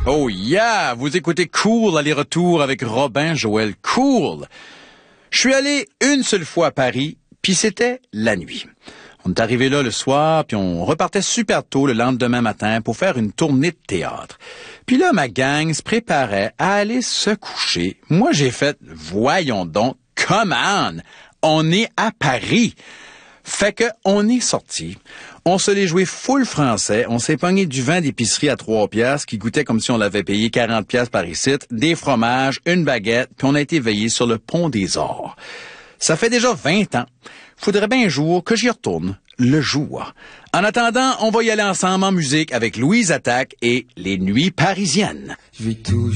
Oh yeah! Vous écoutez Cool, aller-retour avec Robin Joël. Cool! Je suis allé une seule fois à Paris, puis c'était la nuit. On est arrivé là le soir, puis on repartait super tôt le lendemain matin pour faire une tournée de théâtre. Puis là, ma gang se préparait à aller se coucher. Moi, j'ai fait, voyons donc, come on! On est à Paris! Fait que, on est sorti. On se l'est joué full français. On s'est pogné du vin d'épicerie à 3 piastres qui goûtait comme si on l'avait payé 40 piastres par ici, des fromages, une baguette, puis on a été veillé sur le pont des Arts. Ça fait déjà 20 ans. Faudrait bien un jour que j'y retourne. Le jour. En attendant, on va y aller ensemble en musique avec Louise Attaque et Les Nuits Parisiennes. Je vais toujours